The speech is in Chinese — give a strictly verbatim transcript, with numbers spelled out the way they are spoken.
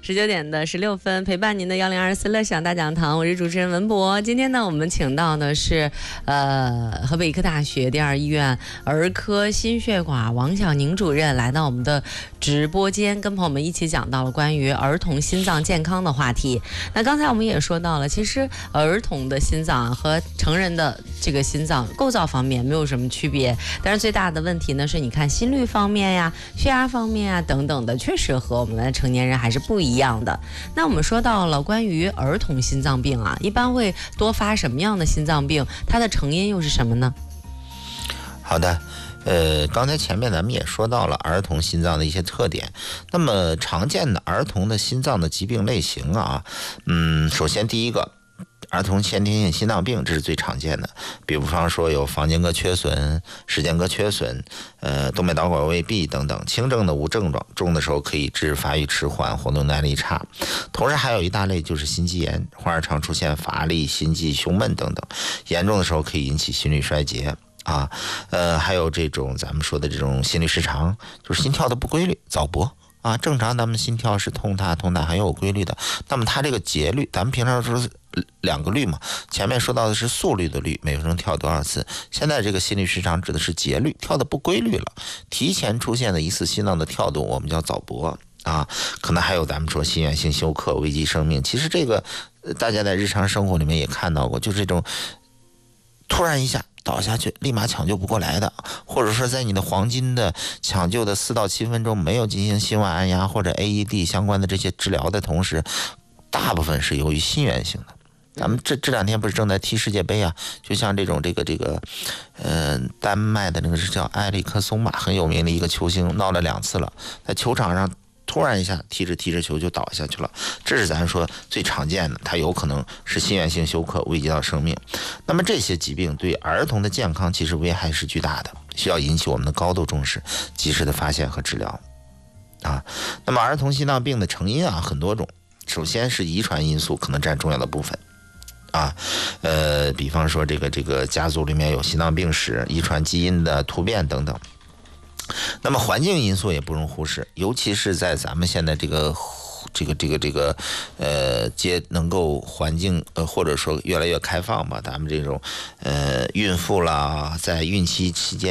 十九点的十六分，陪伴您的幺零二四乐享大讲堂，我是主持人文博。今天呢，我们请到的是呃河北医科大学第二医院儿科心血管王晓宁主任来到我们的直播间，跟朋友们一起讲到了关于儿童心脏健康的话题。那刚才我们也说到了，其实儿童的心脏和成人的这个心脏构造方面没有什么区别，但是最大的问题呢是，你看心率方面呀、血压方面啊等等的，确实和我们的成年人还是不一样的。那我们说到了关于儿童心脏病啊，一般会多发什么样的心脏病？它的成因又是什么呢？ 好的。呃，刚才前面咱们也说到了儿童心脏的一些特点。那么常见的儿童的心脏的疾病类型啊，嗯，首先第一个，儿童先天性心脏病，这是最常见的。比方说有房间隔缺损、室间隔缺损、呃动脉导管未闭等等，轻症的无症状，重的时候可以致发育迟缓、活动耐力差。同时还有一大类就是心肌炎，患儿常出现乏力、心悸、胸闷等等，严重的时候可以引起心律衰竭。啊，呃，还有这种咱们说的这种心律失常，就是心跳的不规律、早搏啊。正常咱们心跳是通达、通达还有规律的，那么它这个节律，咱们平常说两个律嘛，前面说到的是速率的律，每分钟跳多少次，现在这个心律失常指的是节律，跳的不规律了，提前出现的疑似心脏的跳动，我们叫早搏啊。可能还有咱们说心源性休克，危及生命。其实这个大家在日常生活里面也看到过，就是这种突然一下倒下去立马抢救不过来的，或者说在你的黄金的抢救的四到七分钟没有进行心外按压或者 A E D 相关的这些治疗的同时，大部分是由于心源性的。咱们这这两天不是正在踢世界杯啊，就像这种这个这个呃丹麦的那个是叫埃里克松吧，很有名的一个球星，闹了两次了，在球场上突然一下踢着踢着球就倒下去了，这是咱说最常见的，它有可能是心源性休克，危及到生命。那么这些疾病对儿童的健康其实危害是巨大的，需要引起我们的高度重视，及时的发现和治疗啊。那么儿童心脏病的成因啊很多种，首先是遗传因素可能占重要的部分啊，呃，比方说这个这个家族里面有心脏病史、遗传基因的突变等等。那么环境因素也不容忽视，尤其是在咱们现在这个这个这个这个呃接能够环境呃或者说越来越开放吧，咱们这种呃孕妇啦，在孕期期间